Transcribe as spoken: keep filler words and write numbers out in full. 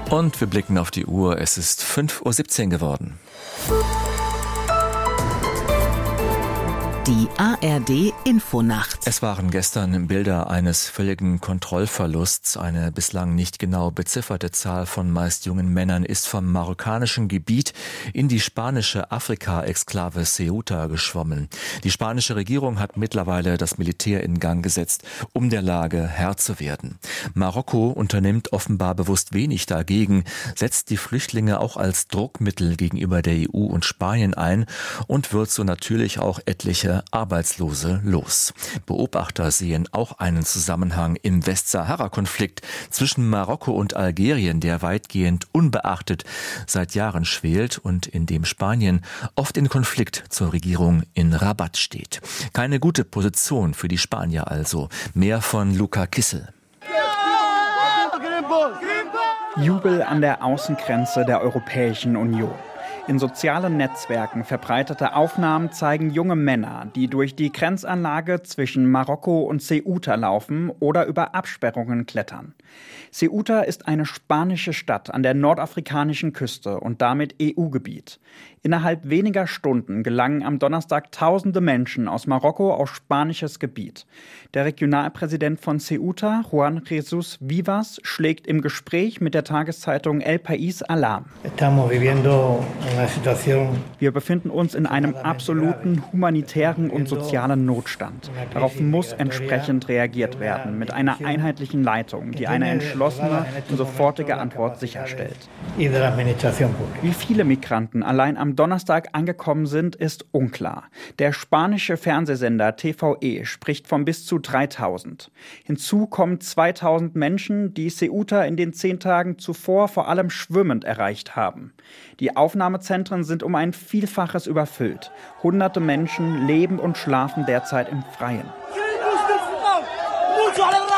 Und wir blicken auf die Uhr. Es ist fünf Uhr siebzehn geworden. Die A R D-Infonacht. Es waren gestern Bilder eines völligen Kontrollverlusts. Eine bislang nicht genau bezifferte Zahl von meist jungen Männern ist vom marokkanischen Gebiet in die spanische Afrika-Exklave Ceuta geschwommen. Die spanische Regierung hat mittlerweile das Militär in Gang gesetzt, um der Lage Herr zu werden. Marokko unternimmt offenbar bewusst wenig dagegen, setzt die Flüchtlinge auch als Druckmittel gegenüber der E U und Spanien ein und wird so natürlich auch etliche Arbeitslose los. Beobachter sehen auch einen Zusammenhang im Westsahara-Konflikt zwischen Marokko und Algerien, der weitgehend unbeachtet seit Jahren schwelt und in dem Spanien oft in Konflikt zur Regierung in Rabat steht. Keine gute Position für die Spanier also. Mehr von Luca Kissel. Jubel an der Außengrenze der Europäischen Union. In sozialen Netzwerken verbreitete Aufnahmen zeigen junge Männer, die durch die Grenzanlage zwischen Marokko und Ceuta laufen oder über Absperrungen klettern. Ceuta ist eine spanische Stadt an der nordafrikanischen Küste und damit E U-Gebiet. Innerhalb weniger Stunden gelangen am Donnerstag tausende Menschen aus Marokko auf spanisches Gebiet. Der Regionalpräsident von Ceuta, Juan Jesus Vivas, schlägt im Gespräch mit der Tageszeitung El País Alarm. Wir befinden uns in einem absoluten humanitären und sozialen Notstand. Darauf muss entsprechend reagiert werden, mit einer einheitlichen Leitung, die eine entschlossene und sofortige Antwort sicherstellt. Wie viele Migranten allein am Donnerstag angekommen sind, ist unklar. Der spanische Fernsehsender T V E spricht von bis zu dreitausend. Hinzu kommen zweitausend Menschen, die Ceuta in den zehn Tagen zuvor vor allem schwimmend erreicht haben. Die Aufnahmezentren sind um ein Vielfaches überfüllt. Hunderte Menschen leben und schlafen derzeit im Freien.